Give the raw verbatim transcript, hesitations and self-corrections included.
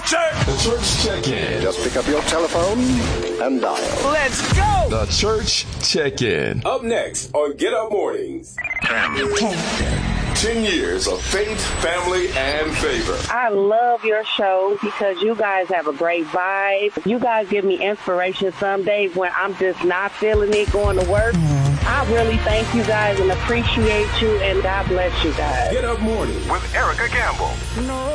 check. The Church Check-In. Just pick up your telephone and dial. Let's go. The Church Check-In. Up next on Get Up Mornings. Ten years of faith, family, and favor. I love your show because you guys have a great vibe. You guys give me inspiration some days when I'm just not feeling it going to work. I really thank you guys and appreciate you, and God bless you guys. Get Up Mornings with Erica Campbell.